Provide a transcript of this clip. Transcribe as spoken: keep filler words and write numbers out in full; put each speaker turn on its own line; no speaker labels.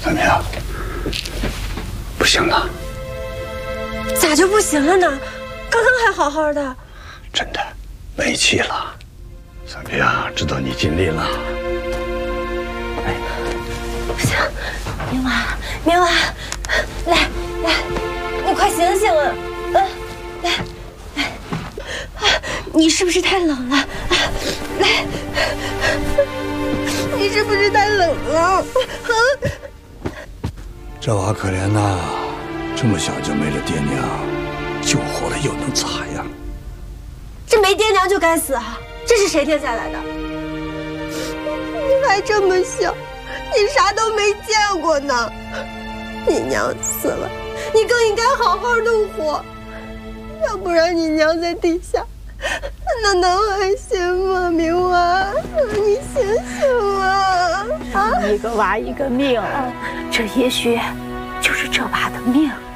怎么样？不行了？
咋就不行了呢？刚刚还好好的。
真的没气了。怎么样？知道你尽力了。哎，
不行，明娃，明娃，来来，你快醒醒啊！嗯，来来，啊，你是不是太冷了？来，你是不是太冷了？啊！
这娃可怜呐，这么小就没了爹娘，救活了又能咋样？
这没爹娘就该死啊！这是谁天下来的？你还这么小，你啥都没见过呢。你娘死了，你更应该好好的活，要不然你娘在地下，那能还行吗？明娃，你醒醒啊！啊，
一个娃一个命，这也许就是这娃的命。